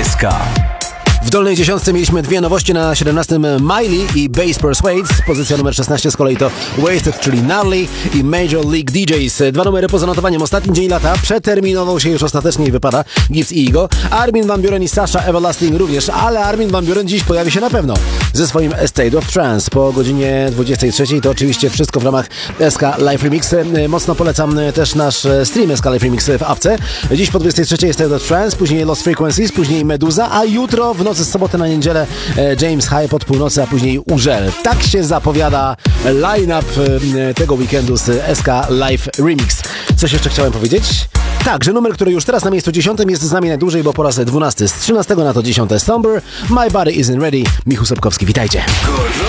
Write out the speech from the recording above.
SK. W dolnej dziesiątce mieliśmy dwie nowości. Na 17 Miley i Bass Persuades. Pozycja numer 16 z kolei to Wasted, czyli Gnarly i Major League DJs. Dwa numery poza notowaniem. Ostatni dzień lata przeterminował się już ostatecznie i wypada. Gibbs i Igo. Armin van Buuren i Sasha Everlasting również, ale Armin van Buuren dziś pojawi się na pewno ze swoim State of Trance po godzinie 23. To oczywiście wszystko w ramach SK Live Remix. Mocno polecam też nasz stream SK Live Remix w apce. Dziś po 23 State of Trance, później Lost Frequencies, później Meduza, a jutro w nocy z soboty na niedzielę James Hype od północy, a później Urzel. Tak się zapowiada line-up tego weekendu z SK Live Remix. Coś jeszcze chciałem powiedzieć? Tak, że numer, który już teraz na miejscu 10 jest z nami najdłużej, bo po raz 12 z 13 na to 10 Stomber. My Body Isn't Ready. Michał Sobkowski, witajcie.